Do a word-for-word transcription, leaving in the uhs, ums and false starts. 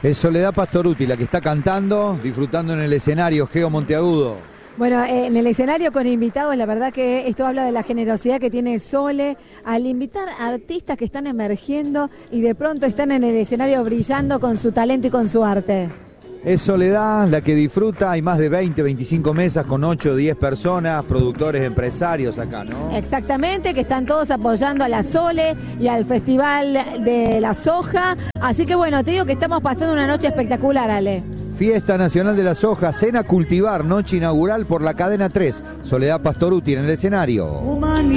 Es Soledad Pastoruti la que está cantando, disfrutando en el escenario. Geo Monteagudo. Bueno, eh, en el escenario con invitados, la verdad que esto habla de la generosidad que tiene Sole al invitar a artistas que están emergiendo y de pronto están en el escenario brillando con su talento y con su arte. Es Soledad la que disfruta, hay más de veinte, veinticinco mesas con ocho o diez personas, productores, empresarios acá, ¿no? Exactamente, que están todos apoyando a la Sole y al Festival de la Soja. Así que bueno, te digo que estamos pasando una noche espectacular, Ale. Fiesta Nacional de la Soja, Cena Cultivar, noche inaugural por la Cadena tres. Soledad Pastoruti en el escenario.